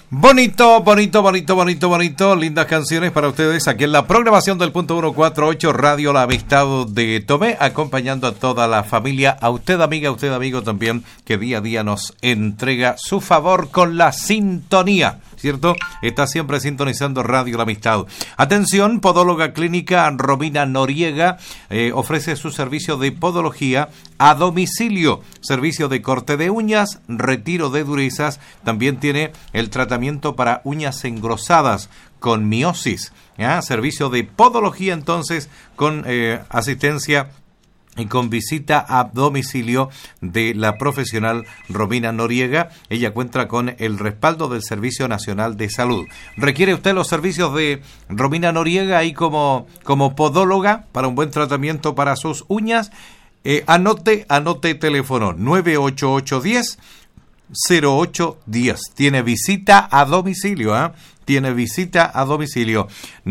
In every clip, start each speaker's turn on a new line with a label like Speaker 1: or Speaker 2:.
Speaker 1: Bonito, bonito, bonito, bonito, bonito. Lindas canciones para ustedes aquí en la programación del punto 148 Radio La Amistad de Tomé, acompañando a toda la familia, a usted amiga, a usted amigo también, que día a día nos entrega su favor con la sintonía, ¿cierto? Está siempre sintonizando Radio La Amistad. Atención, Podóloga Clínica Romina Noriega ofrece su servicio de podología a domicilio, servicio de corte de uñas, retiro de durezas, también tiene el tratamiento para uñas engrosadas con miosis, ¿ya? Servicio de podología entonces con asistencia y con visita a domicilio de la profesional Romina Noriega. Ella cuenta con el respaldo del Servicio Nacional de Salud. ¿Requiere usted los servicios de Romina Noriega ahí como podóloga para un buen tratamiento para sus uñas? Anote teléfono 98810 0810. Tiene visita a domicilio, Tiene visita a domicilio.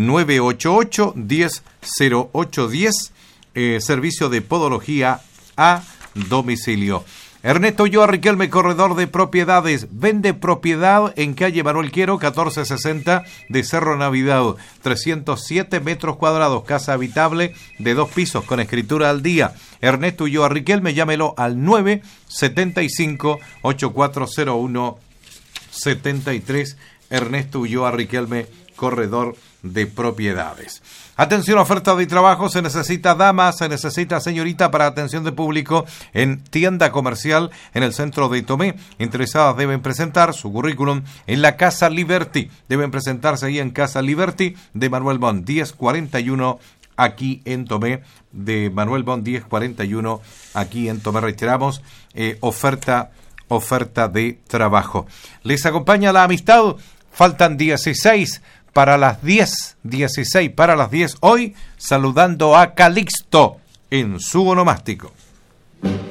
Speaker 1: 988-10-0810. Servicio de podología a domicilio. Ernesto Ulloa Riquelme, corredor de propiedades. Vende propiedad en calle Manuel Quiero, 1460 de Cerro Navidad. 307 metros cuadrados. Casa habitable de 2 pisos con escritura al día. Ernesto Ulloa Riquelme, llámelo al 975-8401-73. Ernesto Ulloa Riquelme, corredor de propiedades. Atención, oferta de trabajo, se necesita dama, se necesita señorita para atención de público en tienda comercial en el centro de Tomé. Interesadas deben presentar su currículum en la Casa Liberty. Deben presentarse ahí en Casa Liberty de Manuel Bon 1041 aquí en Tomé, de Manuel Bon 1041 aquí en Tomé. Reiteramos, oferta de trabajo. Les acompaña La Amistad. Faltan 16 para las 10, 16 para las 10, hoy saludando a Calixto en su onomástico.